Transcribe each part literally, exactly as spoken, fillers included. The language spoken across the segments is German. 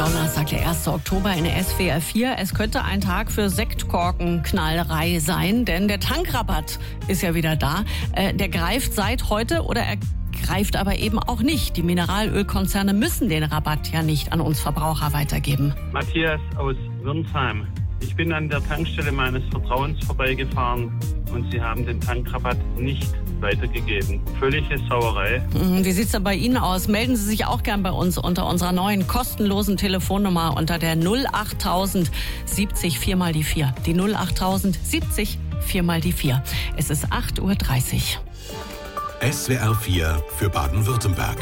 Donnerstag, der erste Oktober in der S W R vier. Es könnte ein Tag für Sektkorkenknallerei sein, denn der Tankrabatt ist ja wieder da. Äh, der greift seit heute oder er greift aber eben auch nicht. Die Mineralölkonzerne müssen den Rabatt ja nicht an uns Verbraucher weitergeben. Matthias aus Wirnsheim. Ich bin an der Tankstelle meines Vertrauens vorbeigefahren und sie haben den Tankrabatt nicht weitergegeben. Völlige Sauerei. Wie sieht's da bei Ihnen aus? Melden Sie sich auch gern bei uns unter unserer neuen kostenlosen Telefonnummer unter der null achttausend siebzig vier mal die vier. Die null achttausend siebzig vier mal die vier. Es ist acht Uhr dreißig. S W R vier für Baden-Württemberg.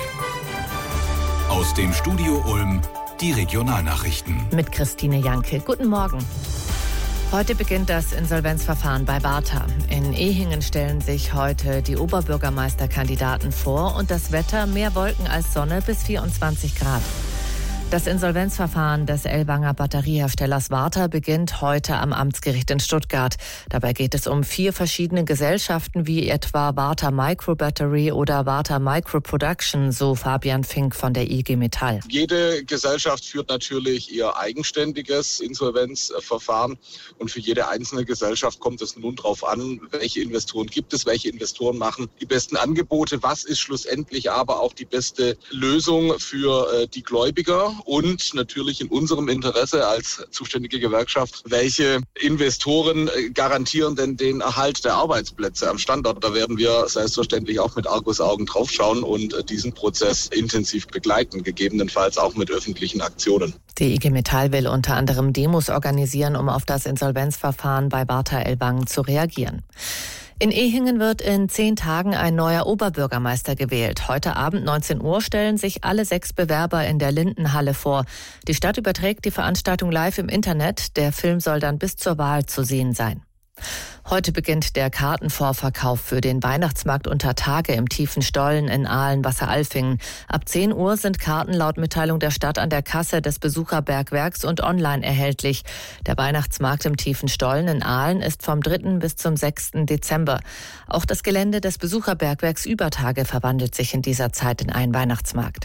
Aus dem Studio Ulm die Regionalnachrichten. Mit Christine Janke. Guten Morgen. Heute beginnt das Insolvenzverfahren bei Varta. In Ehingen stellen sich heute die Oberbürgermeisterkandidaten vor und das Wetter mehr Wolken als Sonne bis vierundzwanzig Grad. Das Insolvenzverfahren des Ellwanger Batterieherstellers Varta beginnt heute am Amtsgericht in Stuttgart. Dabei geht es um vier verschiedene Gesellschaften wie etwa Varta Micro Battery oder Varta Micro Production, so Fabian Fink von der I G Metall. Jede Gesellschaft führt natürlich ihr eigenständiges Insolvenzverfahren und für jede einzelne Gesellschaft kommt es nun darauf an, welche Investoren gibt es, welche Investoren machen die besten Angebote, was ist schlussendlich aber auch die beste Lösung für die Gläubiger. Und natürlich in unserem Interesse als zuständige Gewerkschaft, welche Investoren garantieren denn den Erhalt der Arbeitsplätze am Standort? Da werden wir selbstverständlich auch mit Argusaugen draufschauen und diesen Prozess intensiv begleiten, gegebenenfalls auch mit öffentlichen Aktionen. Die I G Metall will unter anderem Demos organisieren, um auf das Insolvenzverfahren bei Varta Ellwangen zu reagieren. In Ehingen wird in zehn Tagen ein neuer Oberbürgermeister gewählt. Heute Abend neunzehn Uhr stellen sich alle sechs Bewerber in der Lindenhalle vor. Die Stadt überträgt die Veranstaltung live im Internet. Der Film soll dann bis zur Wahl zu sehen sein. Heute beginnt der Kartenvorverkauf für den Weihnachtsmarkt unter Tage im Tiefen Stollen in Ahlen-Wasseralfingen. Ab zehn Uhr sind Karten laut Mitteilung der Stadt an der Kasse des Besucherbergwerks und online erhältlich. Der Weihnachtsmarkt im Tiefen Stollen in Ahlen ist vom dritten bis zum sechsten Dezember. Auch das Gelände des Besucherbergwerks Übertage verwandelt sich in dieser Zeit in einen Weihnachtsmarkt.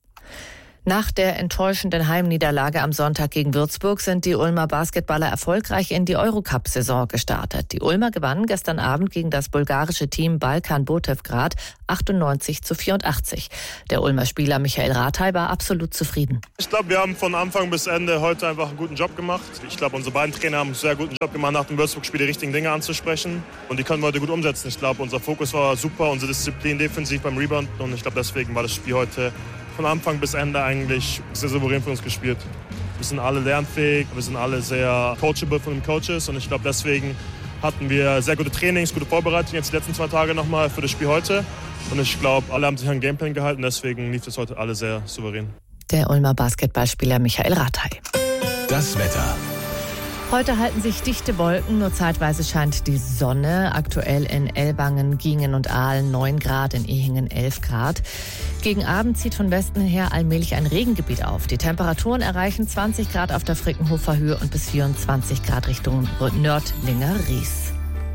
Nach der enttäuschenden Heimniederlage am Sonntag gegen Würzburg sind die Ulmer Basketballer erfolgreich in die Eurocup-Saison gestartet. Die Ulmer gewannen gestern Abend gegen das bulgarische Team Balkan Botevgrad achtundneunzig zu vierundachtzig. Der Ulmer Spieler Michael Rathai war absolut zufrieden. Ich glaube, wir haben von Anfang bis Ende heute einfach einen guten Job gemacht. Ich glaube, unsere beiden Trainer haben einen sehr guten Job gemacht, nach dem Würzburg-Spiel die richtigen Dinge anzusprechen. Und die können wir heute gut umsetzen. Ich glaube, unser Fokus war super, unsere Disziplin defensiv beim Rebound. Und ich glaube, deswegen war das Spiel heute von Anfang bis Ende eigentlich sehr souverän für uns gespielt. Wir sind alle lernfähig, wir sind alle sehr coachable von den Coaches und ich glaube, deswegen hatten wir sehr gute Trainings, gute Vorbereitungen jetzt die letzten zwei Tage nochmal für das Spiel heute. Und ich glaube, alle haben sich an den Gameplan gehalten, deswegen lief das heute alle sehr souverän. Der Ulmer Basketballspieler Michael Rathai. Das Wetter. Heute halten sich dichte Wolken, nur zeitweise scheint die Sonne. Aktuell in Ellwangen, Giengen und Ahlen neun Grad, in Ehingen elf Grad. Gegen Abend zieht von Westen her allmählich ein Regengebiet auf. Die Temperaturen erreichen zwanzig Grad auf der Frickenhofer Höhe und bis vierundzwanzig Grad Richtung Nördlinger Ries.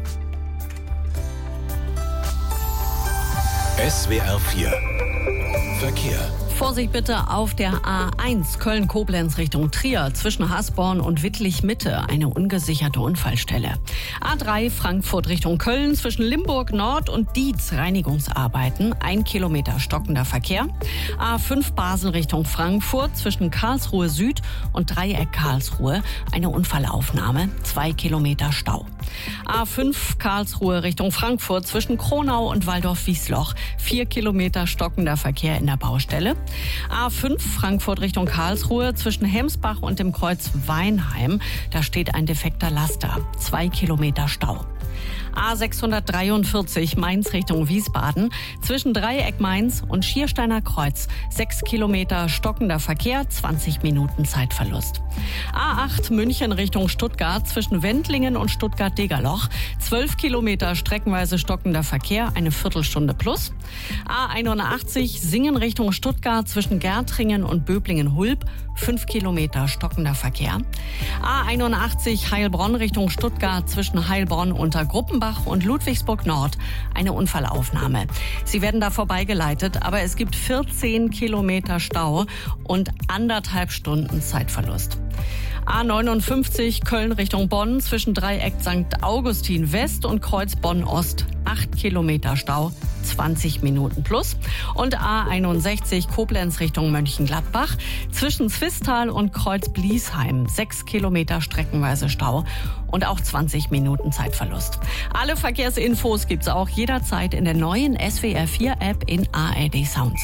S W R vier Verkehr. Vorsicht bitte auf der A eins Köln-Koblenz Richtung Trier zwischen Hasborn und Wittlich-Mitte, eine ungesicherte Unfallstelle. A drei Frankfurt Richtung Köln zwischen Limburg Nord und Dietz Reinigungsarbeiten, ein Kilometer stockender Verkehr. A fünf Basel Richtung Frankfurt zwischen Karlsruhe Süd und Dreieck Karlsruhe, eine Unfallaufnahme, zwei Kilometer Stau. A fünf Karlsruhe Richtung Frankfurt zwischen Kronau und Waldorf-Wiesloch, vier Kilometer stockender Verkehr in der Baustelle. A fünf Frankfurt Richtung Karlsruhe zwischen Hemsbach und dem Kreuz Weinheim. Da steht ein defekter Laster. Zwei Kilometer Stau. A sechshundertdreiundvierzig Mainz Richtung Wiesbaden zwischen Dreieck Mainz und Schiersteiner Kreuz. Sechs Kilometer stockender Verkehr, zwanzig Minuten Zeitverlust. A acht München Richtung Stuttgart zwischen Wendlingen und Stuttgart-Degerloch. Zwölf Kilometer streckenweise stockender Verkehr, eine Viertelstunde plus. A einundachtzig Singen Richtung Stuttgart zwischen Gärtringen und Böblingen-Hulb. Fünf Kilometer stockender Verkehr. A einundachtzig Heilbronn Richtung Stuttgart zwischen Heilbronn und Gruppenbach Offenbach und Ludwigsburg Nord eine Unfallaufnahme. Sie werden da vorbeigeleitet, aber es gibt vierzehn Kilometer Stau und anderthalb Stunden Zeitverlust. A neunundfünfzig Köln Richtung Bonn zwischen Dreieck Sankt Augustin West und Kreuz Bonn Ost. acht Kilometer Stau, zwanzig Minuten plus. Und A einundsechzig Koblenz Richtung Mönchengladbach zwischen Zwistal und Kreuz Bliesheim. sechs Kilometer streckenweise Stau und auch zwanzig Minuten Zeitverlust. Alle Verkehrsinfos gibt's auch jederzeit in der neuen S W R vier App in A R D Sounds.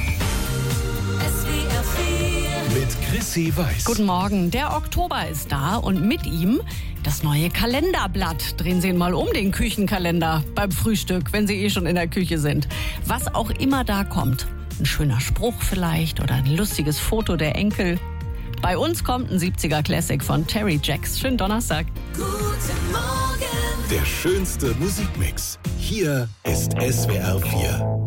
Mit Chrissy Weiß. Guten Morgen. Der Oktober ist da und mit ihm das neue Kalenderblatt. Drehen Sie ihn mal um, den Küchenkalender, beim Frühstück, wenn Sie eh schon in der Küche sind. Was auch immer da kommt. Ein schöner Spruch vielleicht oder ein lustiges Foto der Enkel. Bei uns kommt ein siebziger Classic von Terry Jacks. Schönen Donnerstag. Guten Morgen. Der schönste Musikmix. Hier ist S W R vier.